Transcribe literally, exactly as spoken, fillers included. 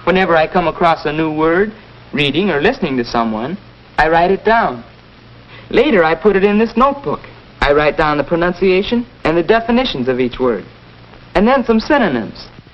Whenever I come across a new word, reading or listening to someone, I write it down. Later, I put it in this notebook. I write down the pronunciation and the definitions of each word, and then some synonyms.